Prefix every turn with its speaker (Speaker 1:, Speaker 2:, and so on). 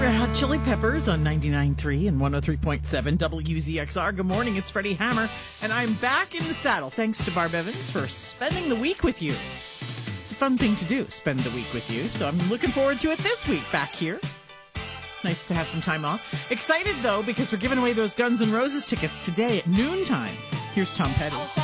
Speaker 1: Red Hot Chili Peppers on 99.3 and 103.7 WZXR. Good morning, it's Freddie Hammer, and I'm back in the saddle thanks to Barb Evans for spending the week with you. It's a fun thing to do, spend the week with you, so I'm looking forward to it this week back here. Nice to have some time off. Excited, though, because we're giving away those Guns N' Roses tickets today at noontime. Here's Tom Petty.